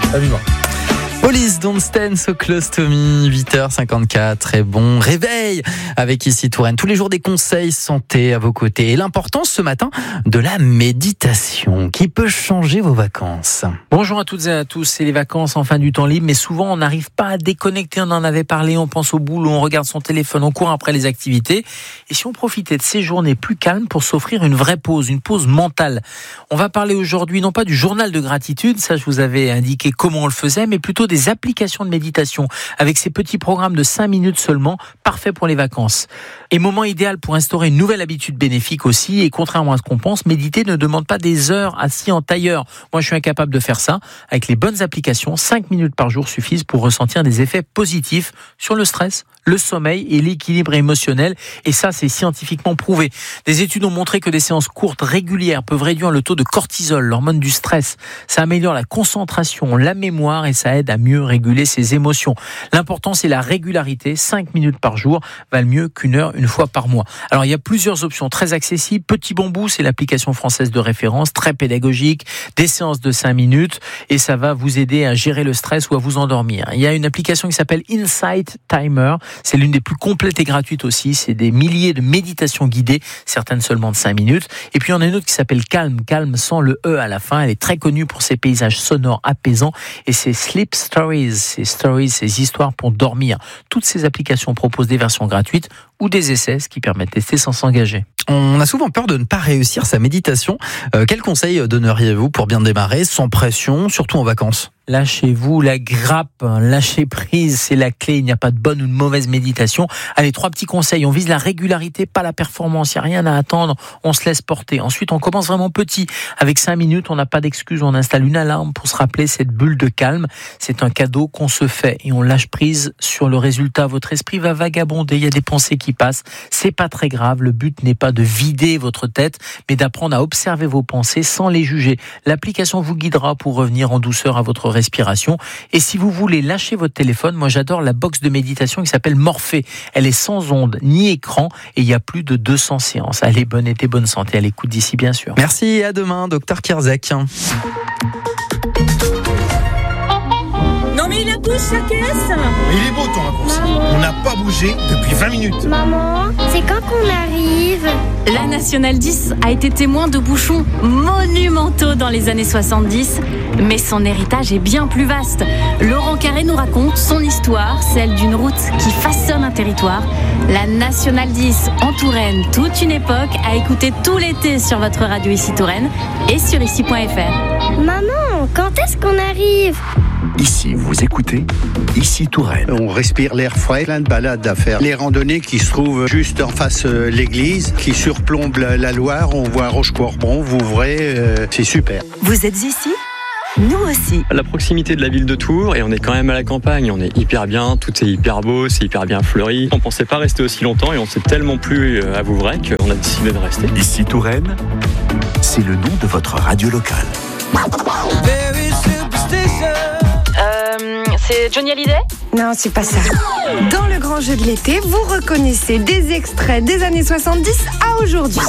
Amusant. Police Don't Stand So Close To Me, 8h54, très bon réveil avec ici Touraine. Tous les jours des conseils santé à vos côtés. Et l'importance ce matin de la méditation qui peut changer vos vacances. Bonjour à toutes et à tous, c'est les vacances en fin du temps libre, mais souvent on n'arrive pas à déconnecter, on en avait parlé, on pense au boulot, on regarde son téléphone, on court après les activités. Et si on profitait de ces journées plus calmes pour s'offrir une vraie pause, une pause mentale. On va parler aujourd'hui non pas du journal de gratitude, ça je vous avais indiqué comment on le faisait, mais plutôt des applications de méditation avec ces petits programmes de 5 minutes seulement, parfait pour les vacances. Et moment idéal pour instaurer une nouvelle habitude bénéfique aussi, et contrairement à ce qu'on pense, méditer ne demande pas des heures assis en tailleur. Moi je suis incapable de faire ça. Avec les bonnes applications, 5 minutes par jour suffisent pour ressentir des effets positifs sur le stress, le sommeil et l'équilibre émotionnel, et ça c'est scientifiquement prouvé. Des études ont montré que des séances courtes régulières peuvent réduire le taux de cortisol, l'hormone du stress. Ça améliore la concentration, la mémoire et ça aide à mieux réguler ses émotions. L'important c'est la régularité, 5 minutes par jour valent mieux qu'une heure une fois par mois. Alors il y a plusieurs options très accessibles. Petit Bambou, c'est l'application française de référence, très pédagogique, des séances de 5 minutes et ça va vous aider à gérer le stress ou à vous endormir. Il y a une application qui s'appelle Insight Timer. C'est l'une des plus complètes et gratuites aussi. C'est des milliers de méditations guidées, certaines seulement de 5 minutes. Et puis, il y en a une autre qui s'appelle Calm sans le E à la fin. Elle est très connue pour ses paysages sonores apaisants et ses Sleep Stories. Ces histoires pour dormir. Toutes ces applications proposent des versions gratuites ou des essais, ce qui permet de tester sans s'engager. On a souvent peur de ne pas réussir sa méditation. Quels conseils donneriez-vous pour bien démarrer, sans pression, surtout en vacances ? Lâchez-vous la grappe, lâchez prise, c'est la clé. Il n'y a pas de bonne ou de mauvaise méditation. Allez, 3 petits conseils. On vise la régularité, pas la performance. Il n'y a rien à attendre. On se laisse porter. Ensuite, on commence vraiment petit. Avec 5 minutes, on n'a pas d'excuse. On installe une alarme pour se rappeler cette bulle de calme. C'est un cadeau qu'on se fait et on lâche prise sur le résultat. Votre esprit va vagabonder. Il y a des pensées qui passent. C'est pas très grave. Le but n'est pas de vider votre tête, mais d'apprendre à observer vos pensées sans les juger. L'application vous guidera pour revenir en douceur à votre respiration. Et si vous voulez lâcher votre téléphone, moi j'adore la box de méditation qui s'appelle Morphée. Elle est sans ondes ni écran et il y a plus de 200 séances. Allez, bon été, bonne santé à l'écoute d'ici bien sûr. Merci et à demain, Dr Kirzek. Non mais il accouche sa caisse. Il est beau ton raccourci. On n'a pas bougé depuis 20 minutes. Maman, c'est quand qu'on arrive ? La Nationale 10 a été témoin de bouchons monumentaux dans les années 70, mais son héritage est bien plus vaste. Laurent Carré nous raconte son histoire, celle d'une route qui façonne un territoire. La Nationale 10 en Touraine, toute une époque à écouter tout l'été sur votre radio Ici Touraine et sur ici.fr. Maman, quand est-ce qu'on arrive ? Ici, vous écoutez Ici Touraine. On respire l'air frais, plein de balades à faire. Les randonnées qui se trouvent juste en face de l'église, qui surplombent la Loire, on voit Rochecorbon, Vouvray, c'est super. Vous êtes ici ? Nous aussi. À la proximité de la ville de Tours et on est quand même à la campagne, on est hyper bien, tout est hyper beau, c'est hyper bien fleuri. On pensait pas rester aussi longtemps et on s'est tellement plu à Vouvray qu'on a décidé de rester. Ici Touraine, c'est le nom de votre radio locale. C'est Johnny Hallyday ? Non, c'est pas ça. Dans le grand jeu de l'été, vous reconnaissez des extraits des années 70 à aujourd'hui.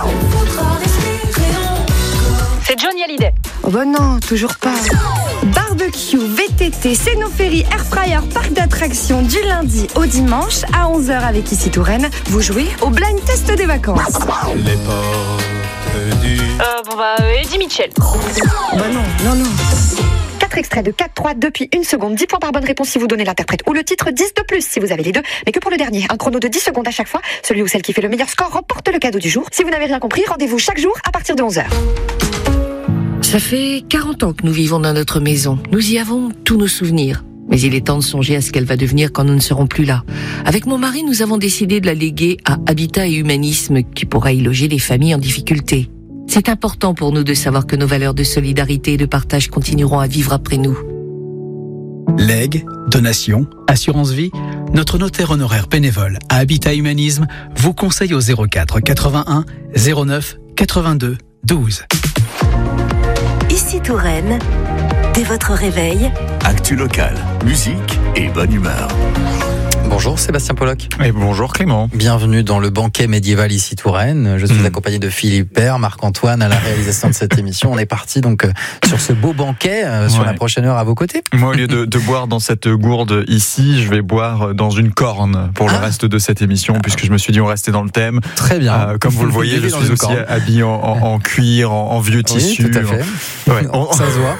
C'est Johnny Hallyday. Oh bah non, toujours pas. Barbecue, VTT, Cénophérie, Airfryer, parc d'attractions du lundi au dimanche à 11h avec Ici Touraine. Vous jouez au blind test des vacances. Les portes du... Eddie Mitchell. Bah non. 4 extraits de 4-3 depuis 1 seconde. 10 points par bonne réponse si vous donnez l'interprète ou le titre, 10 de plus si vous avez les deux, mais que pour le dernier. Un chrono de 10 secondes à chaque fois. Celui ou celle qui fait le meilleur score remporte le cadeau du jour. Si vous n'avez rien compris, rendez-vous chaque jour à partir de 11h. Ça fait 40 ans que nous vivons dans notre maison. Nous y avons tous nos souvenirs. Mais il est temps de songer à ce qu'elle va devenir quand nous ne serons plus là. Avec mon mari, nous avons décidé de la léguer à Habitat et Humanisme, qui pourra y loger des familles en difficulté. C'est important pour nous de savoir que nos valeurs de solidarité et de partage continueront à vivre après nous. Legs, donations, assurance vie, notre notaire honoraire bénévole à Habitat Humanisme vous conseille au 04 81 09 82 12. Ici Touraine, dès votre réveil, Actu locale, musique et bonne humeur. Bonjour Sébastien Pollock. Et bonjour Clément. Bienvenue dans le banquet médiéval ici Touraine. Je suis accompagné de Philippe Père, Marc-Antoine à la réalisation de cette émission. On est parti donc sur ce beau banquet sur la prochaine heure à vos côtés. Moi, au lieu de boire dans cette gourde ici, je vais boire dans une corne pour le reste de cette émission, puisque je me suis dit on restait dans le thème. Très bien. Comme vous le voyez, je suis aussi habillé en cuir, en vieux tissu. Tout à fait. Ça se voit.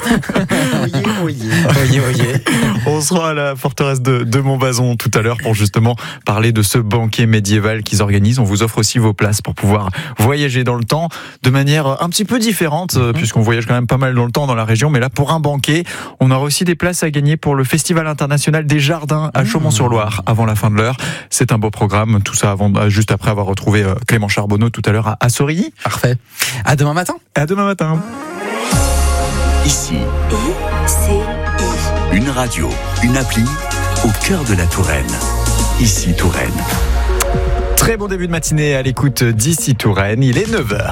Oyez. On sera à la forteresse de Montbazon tout à l'heure pour justement parler de ce banquet médiéval qu'ils organisent. On vous offre aussi vos places pour pouvoir voyager dans le temps de manière un petit peu différente, puisqu'on voyage quand même pas mal dans le temps dans la région. Mais là, pour un banquet, on aura aussi des places à gagner pour le Festival international des jardins à Chaumont-sur-Loire avant la fin de l'heure. C'est un beau programme. Tout ça juste après avoir retrouvé Clément Charbonneau tout à l'heure à Sorilly. Parfait. À demain matin. À demain matin. Ici, une radio, une appli au cœur de la Touraine. Ici Touraine. Très bon début de matinée à l'écoute d'Ici Touraine. Il est 9h.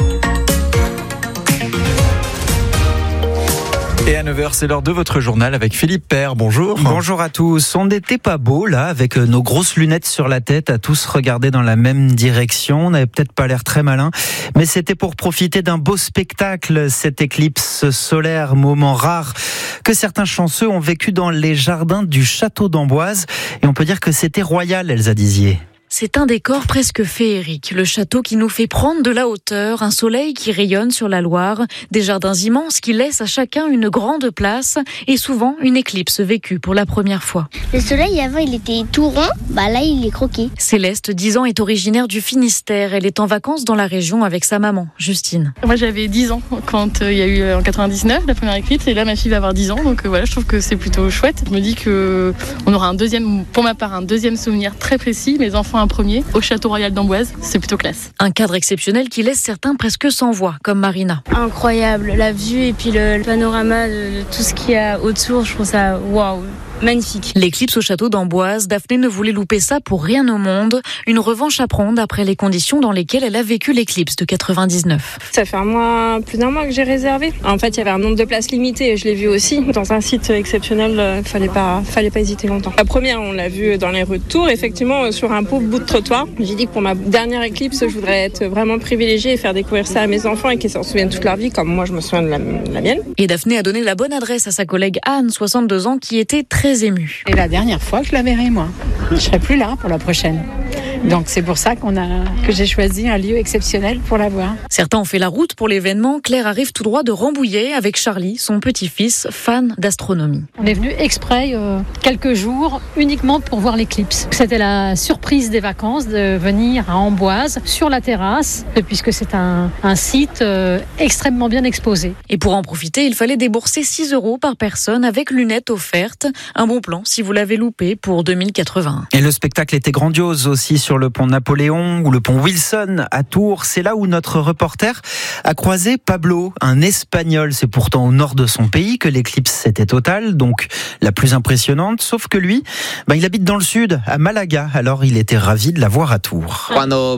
Et à 9h, c'est l'heure de votre journal avec Philippe Père. Bonjour. Bonjour à tous. On n'était pas beau là, avec nos grosses lunettes sur la tête, à tous regarder dans la même direction. On n'avait peut-être pas l'air très malin, mais c'était pour profiter d'un beau spectacle, cette éclipse solaire, moment rare que certains chanceux ont vécu dans les jardins du château d'Amboise. Et on peut dire que c'était royal, Elsa Dizier. C'est un décor presque féerique, le château qui nous fait prendre de la hauteur, un soleil qui rayonne sur la Loire, des jardins immenses qui laissent à chacun une grande place et souvent une éclipse vécue pour la première fois. Le soleil avant il était tout rond, là il est croqué. Céleste, 10 ans, est originaire du Finistère. Elle est en vacances dans la région avec sa maman, Justine. Moi j'avais 10 ans quand il y a eu en 99 la première éclipse et là ma fille va avoir 10 ans donc voilà, je trouve que c'est plutôt chouette. Je me dis que on aura pour ma part un deuxième souvenir très précis. Mes enfants un premier au château royal d'Amboise, c'est plutôt classe. Un cadre exceptionnel qui laisse certains presque sans voix, comme Marina. Incroyable, la vue et puis le panorama de tout ce qu'il y a autour, je trouve ça waouh. Magnifique. L'éclipse au château d'Amboise, Daphné ne voulait louper ça pour rien au monde. Une revanche à prendre après les conditions dans lesquelles elle a vécu l'éclipse de 99. Ça fait plus d'un mois que j'ai réservé. En fait, il y avait un nombre de places limité et je l'ai vu aussi. Dans un site exceptionnel, fallait pas hésiter longtemps. La première, on l'a vue dans les rues de Tours, effectivement, sur un pauvre bout de trottoir. J'ai dit que pour ma dernière éclipse, je voudrais être vraiment privilégiée et faire découvrir ça à mes enfants et qu'ils s'en souviennent toute leur vie, comme moi je me souviens de la mienne. Et Daphné a donné la bonne adresse à sa collègue Anne, 62 ans, qui était très émue. Et la dernière fois que je la verrai, moi. Je serai plus là pour la prochaine. Donc c'est pour ça que j'ai choisi un lieu exceptionnel pour la voir. Certains ont fait la route pour l'événement. Claire arrive tout droit de Rambouillet avec Charlie, son petit-fils, fan d'astronomie. On est venu exprès quelques jours uniquement pour voir l'éclipse. C'était la surprise des vacances de venir à Amboise sur la terrasse, puisque c'est un site extrêmement bien exposé. Et pour en profiter, il fallait débourser 6 € par personne avec lunettes offertes. Un bon plan si vous l'avez loupé pour 2080. Et le spectacle était grandiose aussi sur le pont Napoléon ou le pont Wilson à Tours. C'est là où notre reporter a croisé Pablo, un Espagnol. C'est pourtant au nord de son pays que l'éclipse était totale, donc la plus impressionnante. Sauf que lui, il habite dans le sud, à Malaga. Alors il était ravi de la voir à Tours. Quand on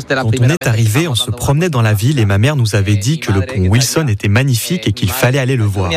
est arrivé, on se promenait dans la ville et ma mère nous avait dit que le pont Wilson était magnifique et qu'il fallait aller le voir.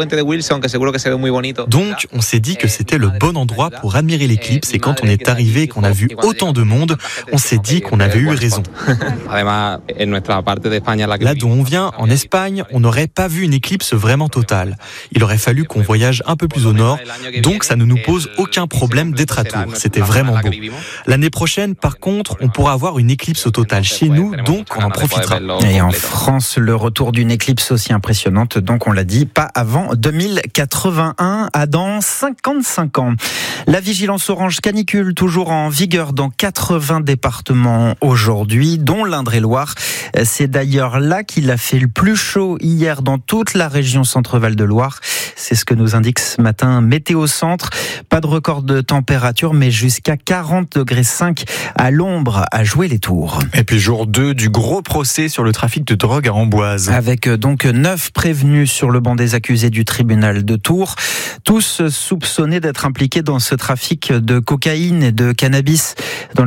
Donc on s'est dit que c'était le bon endroit pour admirer l'éclipse et quand on est arrivé et qu'on a vu autant de monde, on s'est dit qu'on avait eu raison. Là d'où on vient, en Espagne, on n'aurait pas vu une éclipse vraiment totale. Il aurait fallu qu'on voyage un peu plus au nord, donc ça ne nous pose aucun problème d'être à Tours. C'était vraiment beau. L'année prochaine, par contre, on pourra avoir une éclipse au total chez nous, donc on en profitera. Et en France, le retour d'une éclipse aussi impressionnante, donc on l'a dit, pas avant 2081, à dans 55 ans. La vigilance orange canicule toujours en vigueur dans 80 départements aujourd'hui, dont l'Indre-et-Loire. C'est d'ailleurs là qu'il a fait le plus chaud hier dans toute la région Centre-Val de Loire. C'est ce que nous indique ce matin Météo Centre. Pas de record de température, mais jusqu'à 40,5 degrés à l'ombre à jouer les tours. Et puis jour 2 du gros procès sur le trafic de drogue à Amboise. Avec donc 9 prévenus sur le banc des accusés du tribunal de Tours. Tous soupçonnés d'être impliqués dans ce trafic de cocaïne et de cannabis dans lequel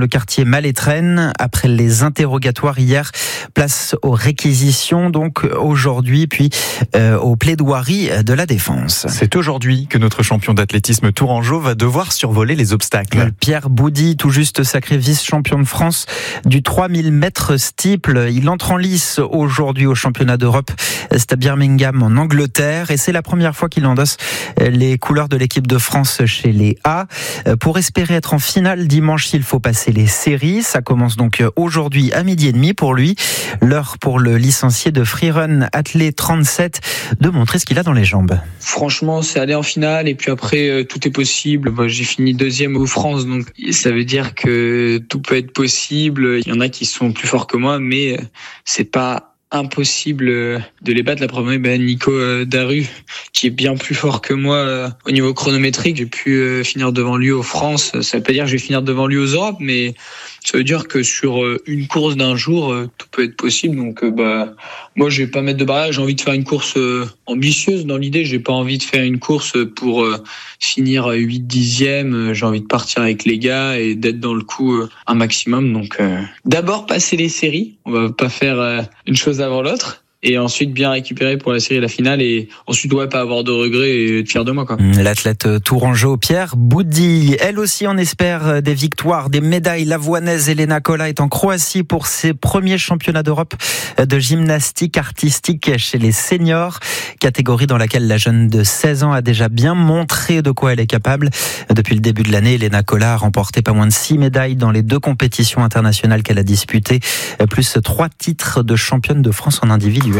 quartier Malétraine. Après les interrogatoires hier, place aux réquisitions donc aujourd'hui, puis aux plaidoiries de la défense. C'est aujourd'hui que notre champion d'athlétisme tourangeau va devoir survoler les obstacles. Pierre Boudy, tout juste sacré vice-champion de France du 3000 mètres steeple. Il entre en lice aujourd'hui au championnat d'Europe. C'est à Birmingham en Angleterre et c'est la première fois qu'il endosse les couleurs de l'équipe de France chez les A. Pour espérer être en finale dimanche, il faut passer les séries. Ça commence donc aujourd'hui à 12h30 pour lui. L'heure pour le licencié de freerun athlé 37 de montrer ce qu'il a dans les jambes. Franchement, c'est aller en finale et puis après tout est possible. J'ai fini 2e au France, donc ça veut dire que tout peut être possible. Il y en a qui sont plus forts que moi, mais c'est pas impossible de les battre. La première, Nico Daru, qui est bien plus fort que moi au niveau chronométrique. J'ai pu finir devant lui aux France. Ça veut pas dire que je vais finir devant lui aux Europes, mais ça veut dire que sur une course d'un jour, tout peut être possible. Donc, moi, je vais pas mettre de barrière. J'ai envie de faire une course ambitieuse dans l'idée. J'ai pas envie de faire une course pour finir 8/10e. J'ai envie de partir avec les gars et d'être dans le coup un maximum. Donc, d'abord passer les séries. On va pas faire une chose avant l'autre. Et ensuite bien récupérer pour la série et la finale et ensuite pas avoir de regrets et être fier de moi, quoi. L'athlète tourangeau Pierre Boudy, elle aussi en espère des victoires, des médailles. L'avoinaise Elena Kola est en Croatie pour ses premiers championnats d'Europe de gymnastique artistique chez les seniors, catégorie dans laquelle la jeune de 16 ans a déjà bien montré de quoi elle est capable. Depuis le début de l'année, Elena Kola a remporté pas moins de 6 médailles dans les 2 compétitions internationales qu'elle a disputées, plus 3 titres de championne de France en individuel.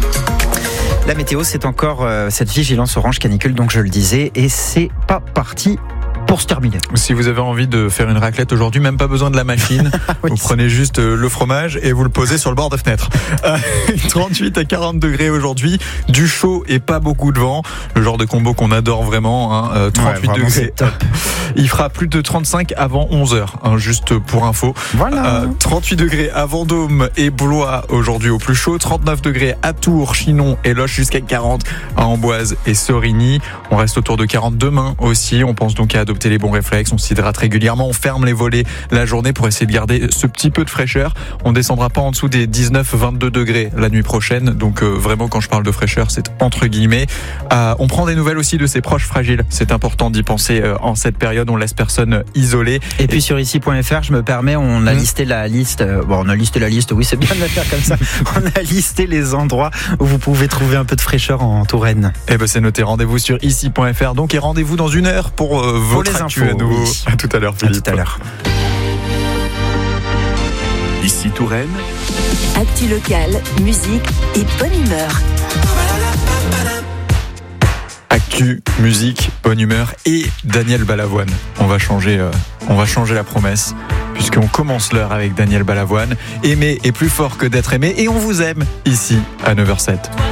La météo, c'est encore cette vigilance orange canicule, donc je le disais, et c'est pas parti pour se terminer. Si vous avez envie de faire une raclette aujourd'hui, même pas besoin de la machine. Oui, vous prenez juste le fromage et vous le posez sur le bord de fenêtre. 38 à 40 degrés aujourd'hui, du chaud et pas beaucoup de vent. Le genre de combo qu'on adore vraiment. 38 degrés. Il fera plus de 35 avant 11h, juste pour info. Voilà. 38 degrés à Vendôme et Blois aujourd'hui au plus chaud. 39 degrés à Tours, Chinon et Loches, jusqu'à 40 à Amboise et Sorigny. On reste autour de 40 demain aussi. On pense donc à adopter les bons réflexes, on s'hydrate régulièrement, on ferme les volets la journée pour essayer de garder ce petit peu de fraîcheur. On descendra pas en dessous des 19-22 degrés la nuit prochaine, donc vraiment quand je parle de fraîcheur, c'est entre guillemets. On prend des nouvelles aussi de ses proches fragiles, c'est important d'y penser en cette période, on laisse personne isolé. Et puis sur ici.fr, je me permets, on a listé la liste, oui c'est bien de la faire comme ça, on a listé les endroits où vous pouvez trouver un peu de fraîcheur en Touraine. Et c'est noté, rendez-vous sur ici.fr donc, et rendez-vous dans 1 heure pour votre actu à nouveau. Oui. À tout à l'heure, Philippe. À tout à l'heure. Ici Touraine. Actu locale, musique et bonne humeur. Actu, musique, bonne humeur et Daniel Balavoine. On va changer la promesse puisqu'on commence l'heure avec Daniel Balavoine. Aimer est plus fort que d'être aimé et on vous aime ici à 9h07.